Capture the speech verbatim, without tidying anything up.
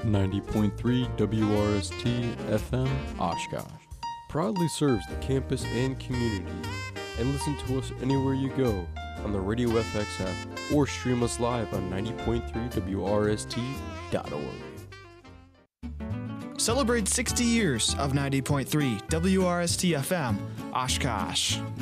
ninety point three W R S T F M Oshkosh proudly serves the campus and community. And listen to us anywhere you go on the Radio F X app or stream us live on ninety point three W R S T dot org. Celebrate sixty years of ninety point three W R S T F M Oshkosh.